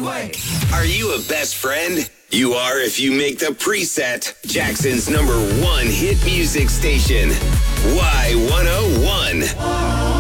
Are you a best friend? You are if you make the preset Jackson's #1 hit music station. Y101.